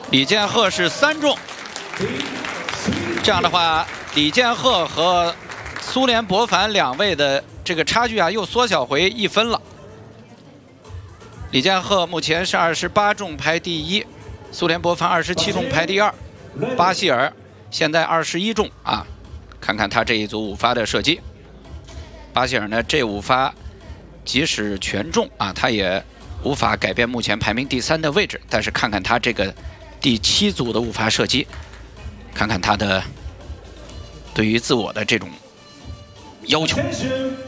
李建赫是3中，这样的话，李建赫和苏联博凡2位的这个差距啊，又缩小回1分了。李建赫目前是28中排第1，苏联博凡27中排第2，巴希尔现在21中啊。看看他这一组5发的射击，巴希尔呢这5发即使全中啊，他也无法改变目前排名第3的位置。但是看看他这个第7组的5发射击，看看他的对于自我的这种要求。